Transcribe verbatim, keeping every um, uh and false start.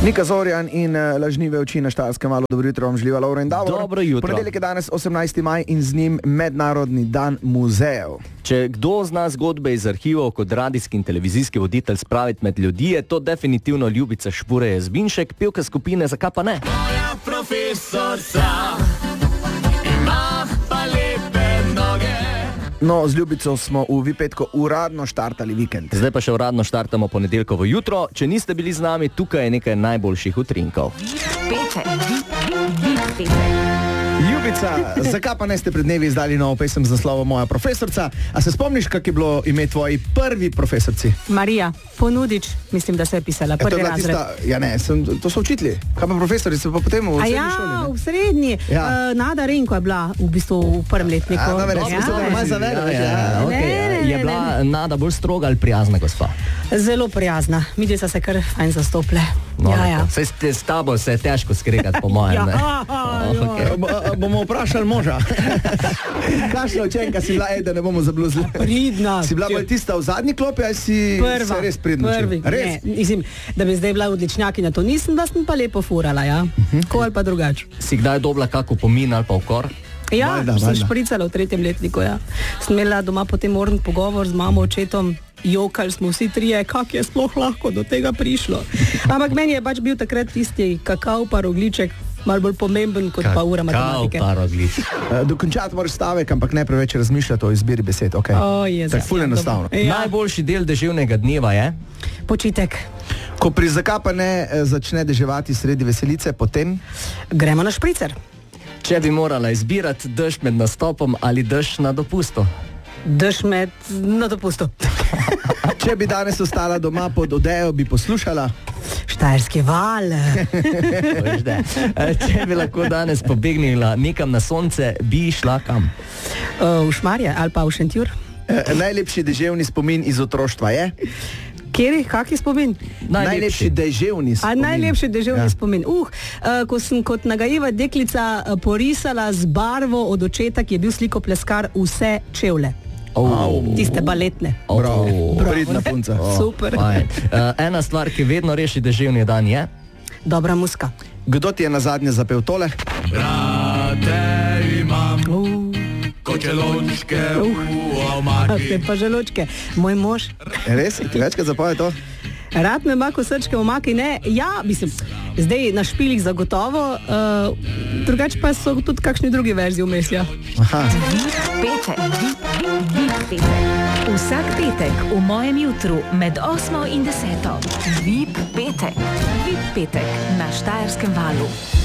Nika Zorjan in uh, lažnive oči na Štajerskem valu. Dobro jutro vam želiva Lovro in Davor. Dobro jutro. Ponedeljek je danes osemnajsti maj in z njim Mednarodni dan muzejev. Če kdo zna zgodbe iz arhivov kot radijski in televizijski voditelj spraviti med ljudi, je to definitivno Ljubica Špure-Jazbinšek, pevka skupine Zakaj pa ne? Moja profesorca ima pa lepe noge. No, z Ljubico smo v Vipetko uradno štartali vikend. Zdaj pa še uradno štartamo ponedeljkovo jutro. Če niste bili z nami, tukaj je nekaj najboljših utrinkov. Ljubica, zakaj pa ne ste pred dnevi izdali novo pesem z naslovom Moja profesorca? A se spomniš, kak je bilo ime tvoji prvi profesorci? Marija Ponudič, mislim, da se je pisala, prvi razred. Tista, ja ne, sem, to so učitelji. Kaj pa profesori, se pa potem v srednji ja, šoli? Ne? V srednji. Ja. Uh, Nada Renko je bila v bistvu v prvem letniku. A, no, ja. se malo zavedal, ja, ja, ja. okay. Ne, ne, Je ne, bila ne. Nada bolj stroga ali prijazna gospa? Zelo prijazna. Midve so se kar fajn zastople. No, ja, ja. Saj ste s tabo se je težko skregati, po mojem. Ja, ne? ja. Okay. Bo, bomo vprašali moža. Kakšna učenka si bila, ej, da ne bomo zabluzili? Pridna. Si bila bolj tista v zadnji klopi, ali si Prva. se res pridna? Prvi. Res? Ne, mislim, da bi zdaj bila odličnjakinja, to nisem, da sem pa lepo furala, ja. Uh-huh. Ko ali pa drugače. Si kdaj dobila kako pomin ali pa ukor? Ja, Valjda, sem valjda. špricala v tretjem letniku, ja. Sem imela doma potem moren pogovor z mamo, očetom, jokali smo vsi trije, kak je sploh lahko do tega prišlo. Ampak meni je pač bil takrat tisti kakav pa rogliček malo bolj pomemben kot pa ura matematike. Kakav pa rogliček. Uh, dokončati moraš stavek, ampak ne preveč razmišljati o izbiri besed, ok? O, Jezus, Tako ful ja, enostavno. dobro. Ja. Najboljši del deževnega dneva je? Počitek. Ko pri Zakaj pa ne eh, začne deževati sredi veselice, potem Gremo na špricer. Če bi morala izbirati dež med nastopom ali dež na dopustu? Dež med na dopustu. če bi danes ostala doma pod odejo, bi poslušala Štajerski val. Če bi lahko danes pobegnila nekam na sonce, bi šla kam? Uh, v Šmarje ali pa v Šentjur. eh, Najlepši deževni spomin iz otroštva je? Kjeri, kak je spomin? Najlepši deževni A spomin. najlepši deževni Ja. spomin. Uh, uh, ko sem kot nagajiva deklica uh, porisala z barvo od očeta, ki je bil slikopleskar, vse čevlje. Oh. Tiste baletne. Bravo, Bravo. pridna punca. Oh, Super. fajn. Uh, ena stvar, ki vedno reši deževni dan je? Dobra muska. Kdo ti je nazadnje zapel tole? Brate imam Uh, kočeločke v te omaki. pa želočke. Moj mož. Res? Ti večkrat zapoje to? Rad me ima, ko srčke v omaki, ne? Ja, mislim, zdaj na špilih zagotovo, uh, drugače pa so tudi kakšni drugi verziji vmes, ja. Aha. Petek. Vsak petek v mojem jutru med osmo in deseto. Vip petek. Vip petek na Štajerskem valu.